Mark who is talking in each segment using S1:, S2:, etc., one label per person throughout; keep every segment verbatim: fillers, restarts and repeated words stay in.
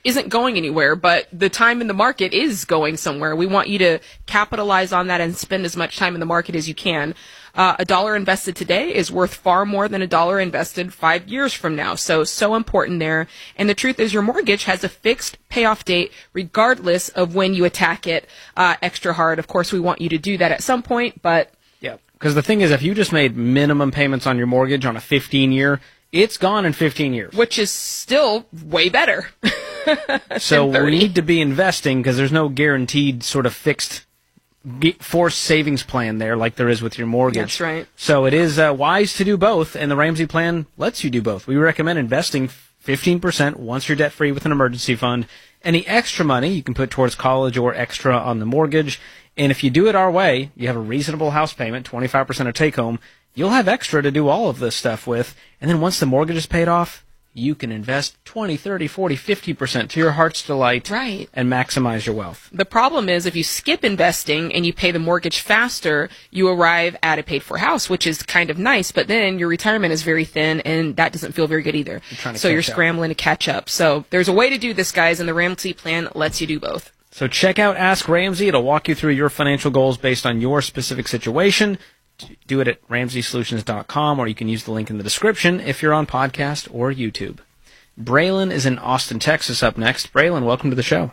S1: isn't going anywhere, but the time in the market is going somewhere. We want you to capitalize on that and spend as much time in the market as you can. Uh, a dollar invested today is worth far more than a dollar invested five years from now. So, so important there. And the truth is your mortgage has a fixed payoff date regardless of when you attack it uh, extra hard. Of course, we want you to do that at some point, but...
S2: Yeah, because the thing is, if you just made minimum payments on your mortgage on a fifteen-year, it's gone in fifteen years.
S1: Which is still way better.
S2: So we need to be investing because there's no guaranteed sort of fixed forced savings plan there like there is with your mortgage.
S1: That's right.
S2: So it is uh, wise to do both, and the Ramsey plan lets you do both. We recommend investing fifteen percent once you're debt-free with an emergency fund. Any extra money you can put towards college or extra on the mortgage. And if you do it our way, you have a reasonable house payment, twenty-five percent of take-home, you'll have extra to do all of this stuff with. And then once the mortgage is paid off, you can invest twenty, thirty, forty, fifty percent to your heart's delight,
S1: right,
S2: and maximize your wealth.
S1: The problem is if you skip investing and you pay the mortgage faster, you arrive at a paid-for house, which is kind of nice, but then your retirement is very thin, and that doesn't feel very good either.
S2: You're
S1: so you're
S2: up.
S1: scrambling to catch up. So there's a way to do this, guys, and the Ramsey plan lets you do both.
S2: So check out Ask Ramsey. It'll walk you through your financial goals based on your specific situation. Do it at ramsey solutions dot com, or you can use the link in the description if you're on podcast or YouTube. Braylon is in Austin, Texas up next. Braylon, welcome to the show.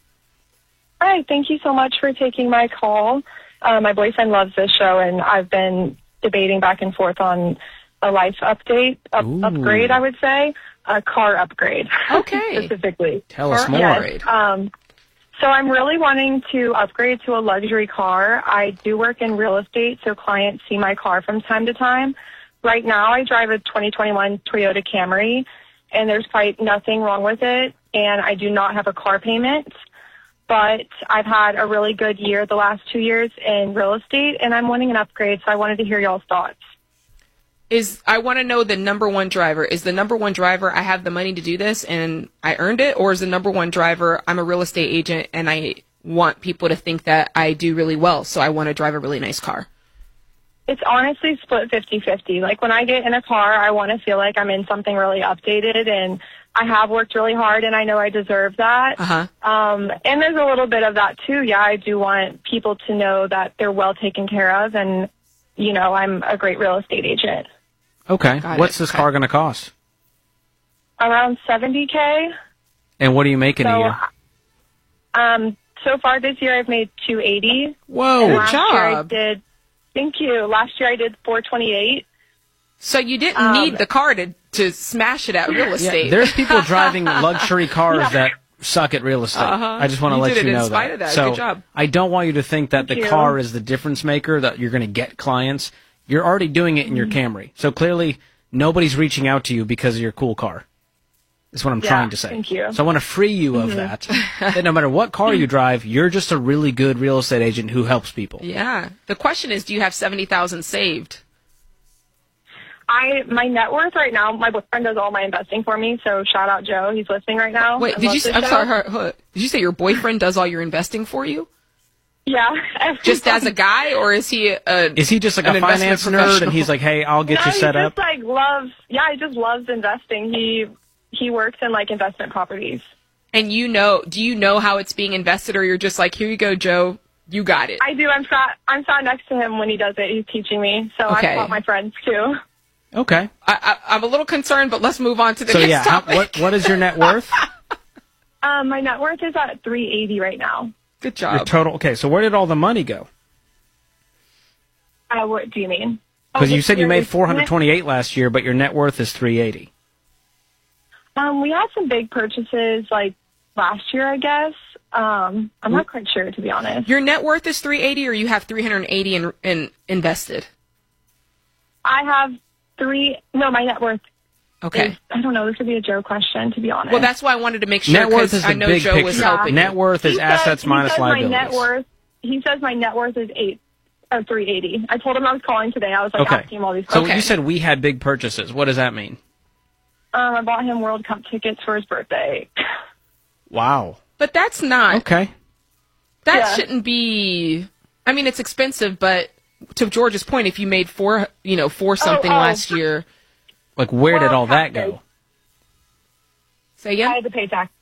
S3: Hi, thank you so much for taking my call. Uh, my boyfriend loves this show, and I've been debating back and forth on a life update, up, upgrade, I would say, a car upgrade.
S1: Okay.
S3: Specifically.
S2: Tell us more.
S3: Yes, um, so I'm really wanting to upgrade to a luxury car. I do work in real estate, so clients see my car from time to time. Right now, I drive a twenty twenty-one Toyota Camry, and there's quite nothing wrong with it, and I do not have a car payment. But I've had a really good year the last two years in real estate, and I'm wanting an upgrade, so I wanted to hear y'all's thoughts.
S1: Is I want to know the number one driver. Is the number one driver, I have the money to do this and I earned it? Or is the number one driver, I'm a real estate agent and I want people to think that I do really well, so I want to drive a really nice car?
S3: It's honestly split fifty-fifty. Like, when I get in a car, I want to feel like I'm in something really updated, and I have worked really hard, and I know I deserve that.
S1: Uh-huh.
S3: Um, and there's a little bit of that, too. Yeah, I do want people to know that they're well taken care of, and, you know, I'm a great real estate agent.
S2: Okay.
S1: Got
S2: What's
S1: it.
S2: this
S1: Okay.
S2: car going to cost?
S3: Around seventy K.
S2: And what are you making
S3: So,
S2: a year?
S3: Um, so far this year, I've made two eighty.
S2: Whoa.
S3: And
S1: Good
S3: last year I
S1: job.
S3: did, thank you. Last year I did four twenty-eight.
S1: So you didn't
S3: Um,
S1: need the car to, to smash it at real estate.
S2: Yeah, there's people driving luxury cars
S3: Yeah.
S2: that suck at real estate.
S1: Uh-huh.
S2: I just want to
S1: You
S2: let
S1: did it
S2: you
S1: in
S2: know
S1: spite
S2: that.
S1: of that.
S2: So
S1: Good job.
S2: I don't want you to think that
S3: Thank
S2: the
S3: you.
S2: car is the difference maker, that you're going to get clients. You're already doing it in your Camry. So clearly nobody's reaching out to you because of your cool car. Is what I'm
S3: Yeah,
S2: trying to say.
S3: thank you.
S2: So I want to free you of that. That no matter what car you drive, you're just a really good real estate agent who helps people.
S1: Yeah. The question is, do you have seventy thousand saved?
S3: I my net worth right now, my boyfriend does all my investing for me, so shout out Joe. He's listening right now.
S1: Wait,
S3: I
S1: did
S3: love
S1: you say,
S3: this
S1: I'm
S3: show.
S1: sorry, hold- hold- did you say your boyfriend does all your investing for you?
S3: Yeah.
S1: Just as a guy, or is he a
S2: Is he just like
S1: an
S2: a finance
S1: investment
S2: nerd and
S1: professional?
S2: he's like, hey, I'll get
S3: no,
S2: you set
S3: he
S2: up?
S3: just like loves yeah, he just loves investing. He he works in like investment properties.
S1: And you know, do you know how it's being invested, or you're just like, here you go, Joe, you got it?
S3: I do. I'm sat I'm sat next to him when he does it. He's teaching me. So
S1: Okay.
S3: I taught my friends too.
S2: Okay.
S1: I, I, I'm a little concerned, but let's move on to the
S2: So
S1: next
S2: yeah, how,
S1: topic.
S2: what what is your net worth?
S3: Um, my net worth is at three eighty right now.
S1: Good
S2: Your
S1: job.
S2: total. Okay, so where did all the money go?
S3: Uh, what do you mean?
S2: Because
S3: Oh,
S2: you
S3: this
S2: said you
S3: year
S2: made
S3: is-
S2: four hundred twenty-eight last year, but your net worth is three eighty.
S3: Um, we had some big purchases like last year, I guess. Um, I'm not quite sure, to be honest.
S1: Your net worth is three eighty, or you have three hundred eighty in, in invested?
S3: I have three. No, my net worth.
S1: Okay.
S3: Is, I don't know. This would be a Joe question, to be honest.
S1: Well, that's why I wanted to make sure,
S2: Net worth
S1: 'cause
S2: is the
S1: I know
S2: big
S1: Joe
S2: picture.
S1: was helping.
S2: Net
S1: you.
S2: worth is
S3: He
S2: assets
S3: says,
S2: minus
S3: he says
S2: liabilities.
S3: My net worth. He says my net worth is eight. Oh, three eighty. I told him I was calling today. I was like
S2: Okay.
S3: asking him all these
S2: So
S3: questions.
S2: you said we had big purchases. What does that mean?
S3: Um, I bought him World Cup tickets for his birthday.
S2: Wow.
S1: But that's not.
S2: Okay.
S1: That
S3: Yeah.
S1: shouldn't be. I mean, it's expensive, but to George's point, if you made four, you know, four something
S3: oh.
S1: last year,
S2: Like, where did
S3: Well,
S2: all that
S3: taxes.
S2: go?
S1: say
S3: I
S1: again.
S3: had to pay tax.